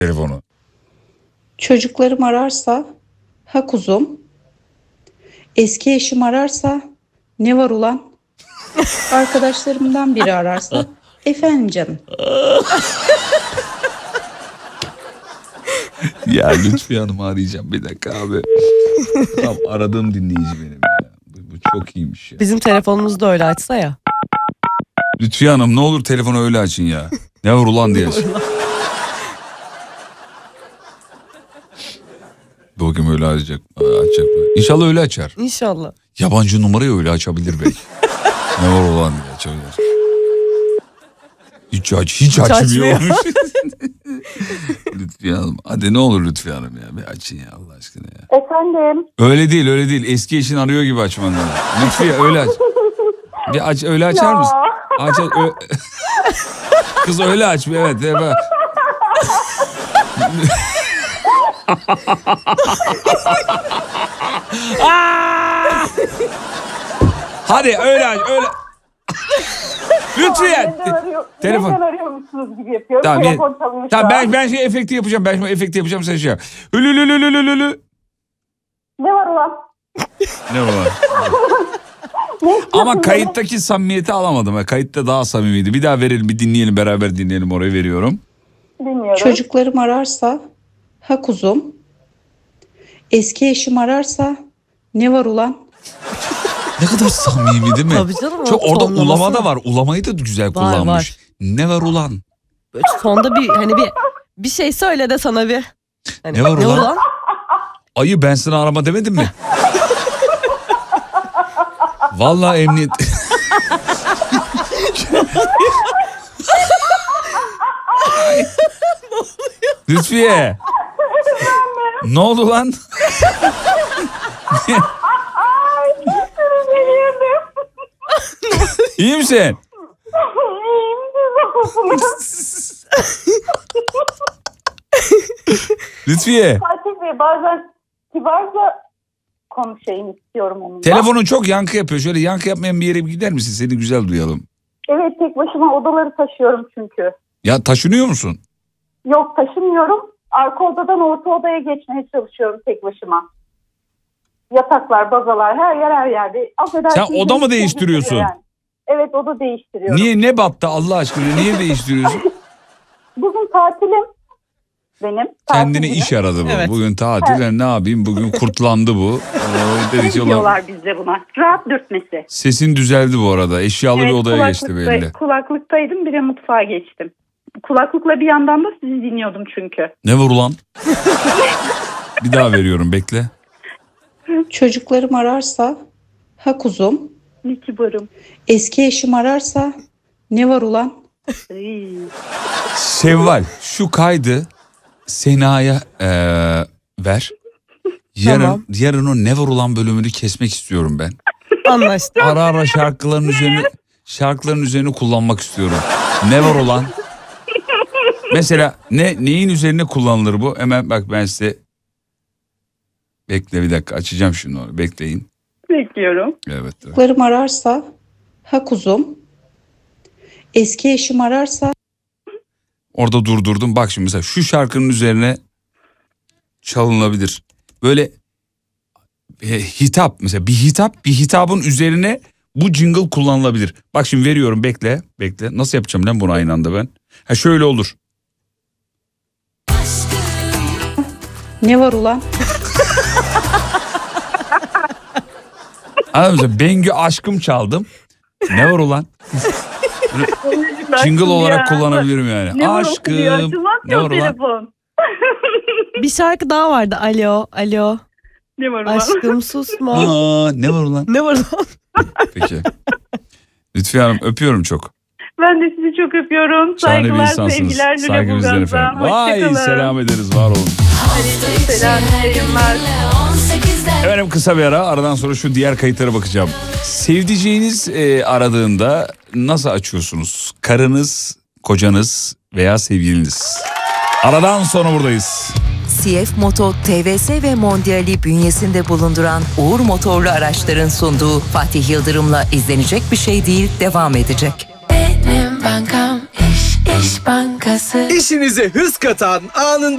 telefonu. Çocuklarım ararsa ha kuzum. Eski eşim ararsa ne var ulan? Arkadaşlarımdan biri ararsa efendim canım. Ya Lütfiye Hanım'ı arayacağım bir dakika abi. Tam aradığım dinleyici benim ya. Bu çok iyiymiş ya. Bizim telefonumuzu da öyle açsa ya. Lütfiye Hanım ne olur telefonu öyle açın ya. Ne var ulan diye. Bakayım öyle açacak mı? İnşallah öyle açar. İnşallah. Yabancı numarayı öyle açabilir belki. Ne var ulan diye açabilir. Hiç açmıyor. Lütfiye Hanım. Hadi ne olur Lütfiye Hanım ya. Bir açın ya Allah aşkına ya. Efendim? Öyle değil. Eski eşin arıyor gibi açman lazım. Lütfiye öyle aç. Bir aç öyle açar mısın? Aç. Kız öyle aç. Evet. Hadi öyle aç. Öyle. Lütfiye. Telefon. Neden arıyormuşsunuz gibi yapıyorum. Tamam, Telefon çalıyor. Tamam ben şey efekti yapacağım. Ben şimdi efekti yapacağım sen şey yap. Hülülülülülülü. Ne var ulan? Ne var? Ama kayıttaki samimiyeti alamadım. Kayıtta daha samimiydi. Bir daha verelim, bir dinleyelim, beraber dinleyelim. Orayı veriyorum. Dinliyorum. Çocuklarım ararsa ha kuzum. Eski eşim ararsa ne var ulan? Ne kadar samimi değil mi? Tabii canım. Çok orada tonlaması ulama da var. Ulamayı da güzel kullanmış. Var. Ne var ulan? Böyle sonda bir şey söyle de sana bir. Hani, Ne var ulan? Ayı ben sana arama demedim mi? Vallahi emniyet. Lütfiye. Ne oldu lan? İyi misin? İyiyim, siz Lütfiye. Fatih Bey, bazen kibarca konuşayım istiyorum onunla. Telefonun çok yankı yapıyor. Şöyle yankı yapmayan bir yere bir gider misin? Seni güzel duyalım. Evet, tek başıma odaları taşıyorum çünkü. Ya taşınıyor musun? Yok, taşımıyorum. Arka odadan orta odaya geçmeye çalışıyorum tek başıma. Yataklar, bazalar, her yerde. Sen oda mı değiştiriyorsun? Yani. Evet, oda değiştiriyorum. Niye, ne battı Allah aşkına? Niye değiştiriyorsun? Bugün tatilim benim. Kendine iş aradı bu. Evet. Bugün tatil, ne yapayım? Bugün kurtlandı bu. Ne diyorlar bizde buna? Rahat dürtmesi. Sesin düzeldi bu arada. Eşyalı bir odaya geçti belli. Kulaklıktaydım, bir de mutfağa geçtim. Kulaklıkla bir yandan da sizi dinliyordum çünkü. Ne var ulan? Bir daha veriyorum, bekle. Çocuklarım ararsa ha kuzum. Ne kibarım. Eski eşim ararsa ne var ulan? Şevval, şu kaydı Sena'ya ver. Tamam. Yarın o ne var ulan bölümünü kesmek istiyorum ben. Anlaştık. Ara ara şarkıların üzerine kullanmak istiyorum. Ne var ulan? Mesela neyin üzerine kullanılır bu? Hemen bak ben size. Bekle bir dakika, açacağım şunu. Bekleyin. Bekliyorum. Evet. Çocuklarım ararsa ha kuzum. Eski eşim ararsa. Orada durdurdum. Bak şimdi mesela şu şarkının üzerine çalınabilir. Böyle hitap, mesela bir hitabın üzerine bu jingle kullanılabilir. Bak şimdi veriyorum, bekle. Nasıl yapacağım lan bunu aynı anda ben? Ha şöyle olur. Ne var ulan? Anladın mı? Bengü aşkım çaldım. Ne var ulan? Jingle olarak kullanabilirim yani. Ne var Aşkım. okuyor? Açılmaz Ne var ulan? telefon. Bir şarkı daha vardı. Alo. Ne var ulan? Aşkım susma. Ne var ulan? Ne var lan? Peki. Lütfiye Hanım, öpüyorum çok. Ben de sizi çok öpüyorum. Şahane bir Saygılar, insansınız. sevgiler, Saygımızdan Lüleburgaz'dan. efendim. Vay, Hoşçakalın. selam ederiz, var olun. Selam, yayınlar. Efendim kısa bir ara, aradan sonra şu diğer kayıtlara bakacağım. Sevdiceğiniz aradığında nasıl açıyorsunuz? Karınız, kocanız veya sevgiliniz. Aradan sonra buradayız. CF Moto, TVS ve Mondial'i bünyesinde bulunduran Uğur Motorlu Araçların sunduğu Fatih Yıldırım'la izlenecek bir şey değil devam edecek. Benim bankam iş İş Bankası. İşinize hız katan, anında